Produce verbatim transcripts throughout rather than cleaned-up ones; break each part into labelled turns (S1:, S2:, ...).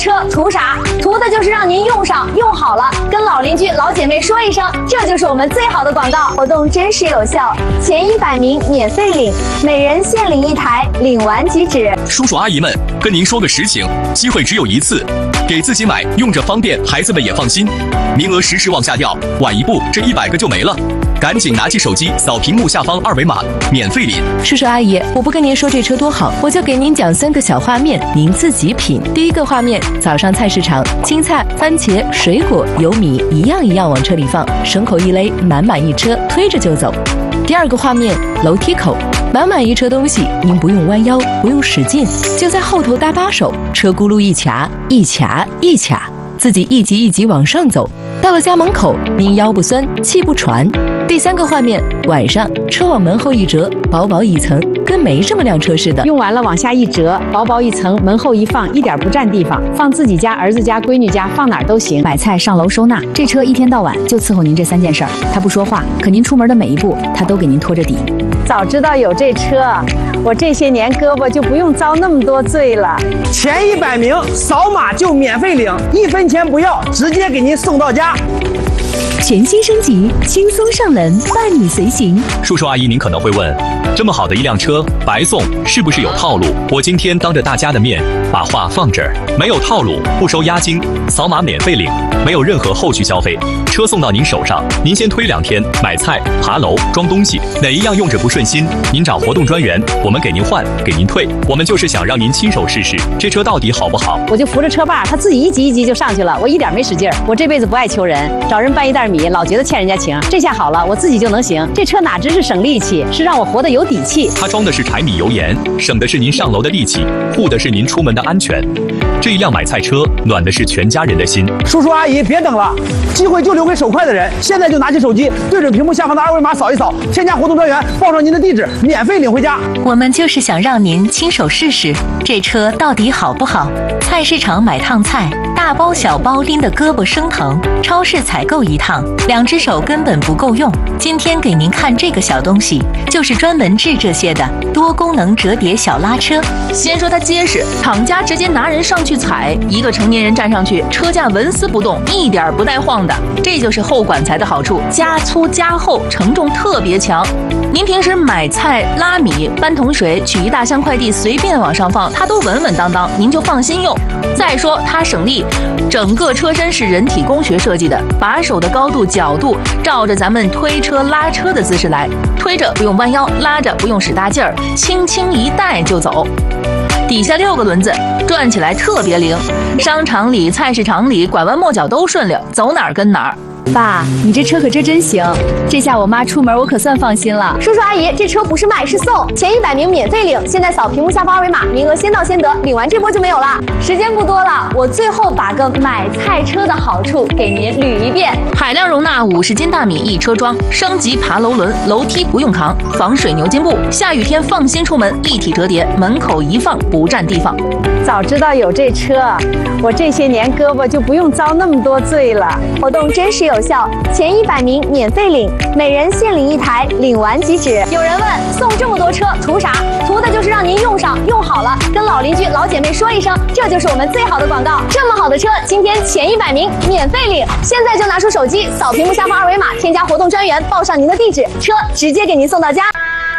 S1: 车，图啥？图的就是让您用上用好了，跟老邻居、老姐妹说一声，这就是我们最好的广告。活动真实有效，前一百名免费领，每人限领一台，领完即止。
S2: 叔叔阿姨们，跟您说个实情，机会只有一次，给自己买，用着方便，孩子们也放心。名额时时往下掉，晚一步这一百个就没了。赶紧拿起手机扫屏幕下方二维码，免费领。
S3: 叔叔阿姨，我不跟您说这车多好，我就给您讲三个小画面，您自己品。第一个画面，早上菜市场，青菜、番茄、水果、油米一样一样往车里放，绳口一勒，满满一车，推着就走。第二个画面，楼梯口，满满一车东西，您不用弯腰，不用使劲，就在后头搭把手，车轱辘一卡，一卡一卡，自己一级一级往上走。到了家门口，您腰不酸，气不喘。第三个画面，晚上车往门后一折，薄薄一层，跟没什么辆车似的。
S4: 用完了往下一折，薄薄一层，门后一放，一点不占地方，放自己家、儿子家、闺女家，放哪儿都行。
S5: 买菜上楼收纳，这车一天到晚就伺候您这三件事儿。他不说话，可您出门的每一步，他都给您拖着底。
S4: 早知道有这车，我这些年胳膊就不用遭那么多罪了。
S6: 前一百名扫码就免费领，一分钱不要，直接给您送到家。
S7: 全新升级，轻松上门，伴你随行。
S2: 叔叔阿姨，您可能会问，这么好的一辆车白送，是不是有套路？我今天当着大家的面把话放这儿，没有套路，不收押金，扫码免费领，没有任何后续消费，车送到您手上，您先推两天，买菜、爬楼、装东西，哪一样用着不顺心，您找活动专员，我们给您换，给您退。我们就是想让您亲手试试这车到底好不好。
S4: 我就扶着车把，他自己一级一级就上去了，我一点没使劲儿。我这辈子不爱求人，找人搬一袋米，老觉得欠人家情。这下好了，我自己就能行。这车哪只是省力气，是让我活得有底气。
S2: 它装的是柴米油盐，省的是您上楼的力气，护的是您出门的安全。这一辆买菜车，暖的是全家人的心。
S6: 叔叔阿姨，别等了，机会就留给手快的人。现在就拿起手机，对准屏幕下方的二维码扫一扫，添加活动专员，报上您的地址，免费领回家。
S7: 我们就是想让您亲手试试这车到底好不好。菜市场买趟菜，大包小包拎得胳膊生疼；超市采购一趟，两只手根本不够用。今天给您看这个小东西，就是专门治这些的多功能折叠小拉车。
S8: 先说它结实，厂家直接拿人上去踩，一个成年人站上去，车架纹丝不动，一点不带晃的。这就是后管材的好处，加粗加厚，承重特别强。您平时买菜、拉米、搬桶水、取一大箱快递，随便往上放，它都稳稳当当，您就放心用。再说它省力，整个车身是人体工学设计的，把手的高度、角度照着咱们推车、拉车的姿势来，推着不用弯腰，拉着不用使大劲儿，轻轻一带就走。底下六个轮子，转起来特别灵，商场里、菜市场里拐弯抹角都顺溜，走哪儿跟哪儿。
S5: 爸，你这车可真真行，这下我妈出门我可算放心了。
S1: 叔叔阿姨，这车不是卖是送，前一百名免费领，现在扫屏幕下方二维码，名额先到先得，领完这波就没有了。时间不多了，我最后把个买菜车的好处给您捋一遍：
S8: 海量容纳五十斤大米一车装，升级爬楼轮，楼梯不用扛，防水牛筋布，下雨天放心出门，立体折叠，门口一放不占地方。
S4: 早知道有这车，我这些年胳膊就不用遭那么多罪了。
S1: 活动真实有效，前一百名免费领，每人限领一台，领完即止。有人问，送这么多车图啥？图的就是让您用上用好了，跟老邻居、老姐妹说一声，这就是我们最好的广告。这么好的车，今天前一百名免费领，现在就拿出手机扫屏幕下方二维码，添加活动专员，报上您的地址，车直接给您送到家。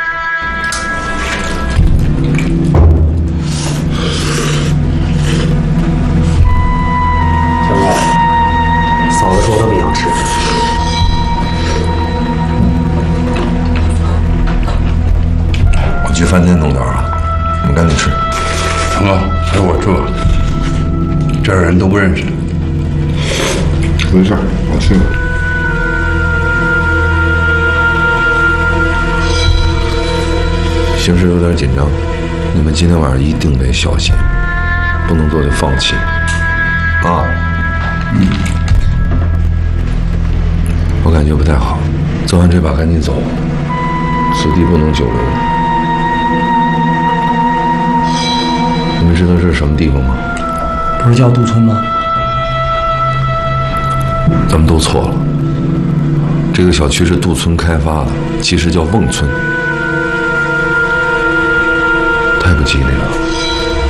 S9: 嫂子说她不想吃。
S10: 我去饭店弄点啊，你们赶紧吃。
S11: 成哥，随我这，这儿人都不认识。
S10: 没事，我去。形势有点紧张，你们今天晚上一定得小心，不能做就放弃。啊。嗯。我感觉不太好，做完这把赶紧走，此地不能久留。你们知道这是什么地方吗？
S9: 不是叫杜村吗？
S10: 咱们都错了，这个小区是杜村开发的，其实叫瓮村。太不吉利了。